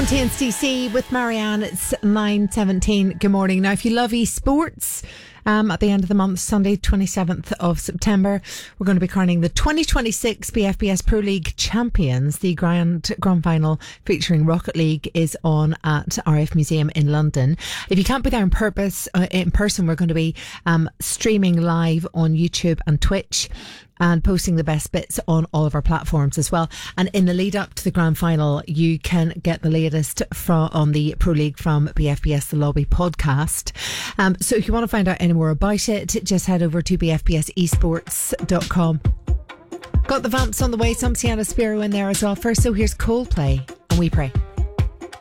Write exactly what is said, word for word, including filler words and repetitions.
Conte and Stacey with Marianne. It's nine seventeen. Good morning. Now, if you love esports, um, at the end of the month, Sunday, twenty-seventh of September, we're going to be crowning the twenty twenty-six B F B S Pro League champions. The grand grand final featuring Rocket League is on at R F Museum in London. If you can't be there in purpose uh, in person, we're going to be um, streaming live on YouTube and Twitch, and posting the best bits on all of our platforms as well. And in the lead up to the grand final, you can get the latest from on the Pro League from B F B S The Lobby podcast. Um, so if you want to find out any more about it, just head over to b f b s esports dot com. Got the Vamps on the way, some Sienna Spiro in there as well. First, so here's Coldplay and We Pray.